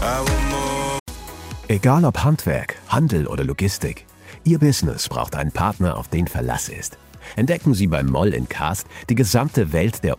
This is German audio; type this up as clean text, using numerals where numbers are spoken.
Egal ob Handwerk, Handel oder Logistik, Ihr Business braucht einen Partner, auf den Verlass ist. Entdecken Sie beim Moll in Cast die gesamte Welt der